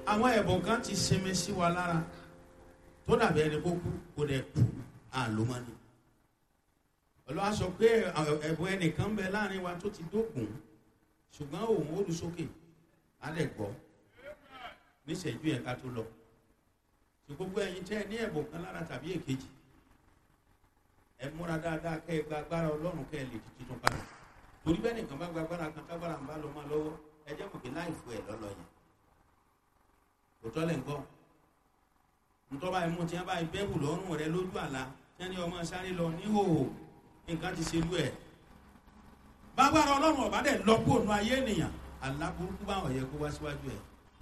àwọn ẹ̀bùn kan ti sinmi sí wa lára tó dàbí ẹni kó kú kó dẹ̀ kú àlómọ́ni. Olúwa sọ pé ẹ̀bùn ẹnìkan bẹ láàrin wa tó ti dógùn ṣùgbọ́n òun ó lu sókè á dẹ̀ gbọ́ níṣẹ́jú yẹn ká tó lọ. Tí gbogbo ẹ̀yin tẹ́ ẹ ní ẹ̀bùn kan lára tàbí èkejì ẹ múra dáadáa kẹ́ ẹ gba agbára Ọlọ́run kẹ́ ẹ lè di títún padà. Torí bẹ́ẹ̀ nìkan bá gba agbára kan tágbára ń bá lọ máa lọ́wọ́ ẹ jẹ́ mọ̀ pé láì fún ẹ lọ́lọ́ yẹn. Òtọ́ lẹ̀ ń gbọ́. Ntọ́ba ẹ̀mú tí wọ́n bá bẹ́ẹ̀bù lọ́rùn rẹ lójú àlá tí wọ́n ní ọmọ sáré lọ níhòòhò nǹkan ti ṣe lú ẹ̀. Bágbára Ọlọ́run ọ̀bá dẹ̀ lọ́pọ̀ ònú ayé ènìyàn àlá burúkú báwọn yẹ kó wá síwájú ẹ̀.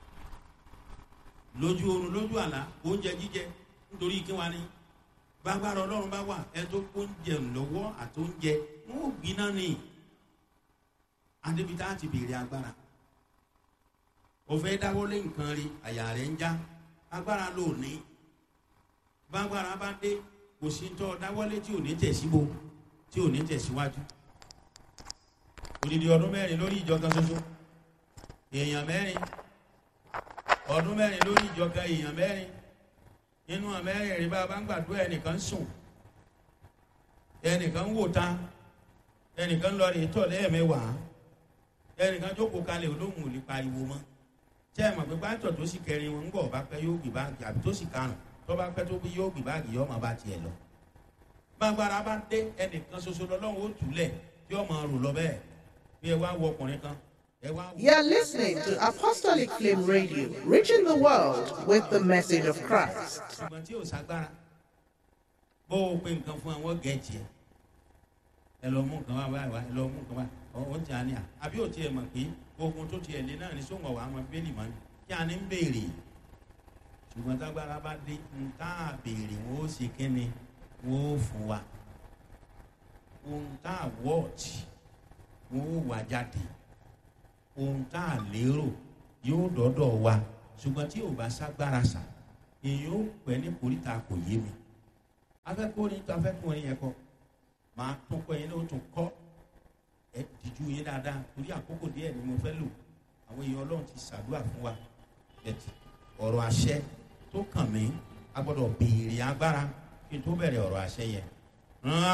Lójú oorun lójú àlá oúnjẹ jíjẹ nítorí kí wọ́n ní bágbára Ọlọ́run bá wà ẹ tó oúnjẹ lọ́wọ́ àtóúnjẹ wọn ò gbiná ni. Adébítà ti béèrè agbára. Ó fẹ́ dáwọ́lé nǹkan rí àyà rẹ̀ ń já agbára ló ní. Bágbára bá dé kò sí tọ́ dáwọ́lé tí ò ní tẹ̀síbo tí ò ní tẹ̀síwájú. Odidi ọdún 4 lórí ìjọ kan ṣoṣo èèyàn 4 ọdún 4 lórí ìjọ kan èèyàn 4 nínú àmẹ́rin rí bá bá ń gbàdúrà ẹnìkan sùn ẹnìkan wò ta ẹnìkan lọ rí tọ̀ lẹ́ẹ̀mẹ́wàá ẹnìkan jókòó kalẹ̀ olóhùn ò lè pariwo mọ́. Tí ẹ mọ̀ pé pásítọ̀ tó sì kẹrin wọn ń bọ̀ bá pẹ́ yóò gbé báàgì àbí tó sì karùn tó bá pẹ́ tó bí yóò gbé báàgì yóò máa bá tiẹ̀ lọ. Bágbára bá dé ẹnìkan ṣoṣo lọ́lọ́run ó túlẹ̀ tí ó máa rò lọ bẹ́ẹ̀ bí ẹ wá wo ọkùnrin kan. You are listening to Apostolic Flame Radio, reaching the world with the message of Christ. Ṣùgbọ́n tí ò ságbára bó o pe nǹkan fún àwọn gẹ̀ẹ́jì ẹ̀ ẹ lọ mú nǹkan wá wá ẹ lọ mú nǹkan wá ọ̀hún ti àní à àbí ò tiẹ̀ mọ̀ pé ogun tó tiẹ̀ lé náà ní sóńgọ̀ wà á mọ bẹ́ẹ̀lì mọ́ ni kí a ní ń béèrè. Ṣùgbọ́n tágbára bá dé ń tá a béèrè wọn ó ṣe kíni wọn ó fún wa. Ohun tá a wọ́ọ̀tì wọn ó wà jáde. Ohun tá a lérò yóò dọ́dọ̀ wa. Ṣùgbọ́n tí ò bá ságbára sà èyí ó pẹ́ ní koríta kò yé mi. Afẹ́kùnrin yẹn kọ́ máa tún kọ́ yẹn ní o tún kọ́ ẹ dìjú yín dáadáa torí àkókò díẹ̀ ni mo fẹ́ lò àwọn èèyàn Ọlọ́run ti ṣàdúrà fún wa ọ̀rọ̀ àṣẹ tó kàn mí a gbọ́dọ̀ béèrè agbára kí n tó bẹ̀rẹ̀ ọ̀rọ̀ àṣẹ yẹn.